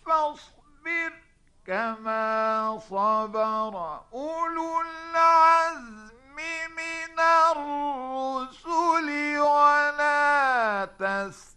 فاصبر كما صبر أولو العزم من الرسل ولا تستعجل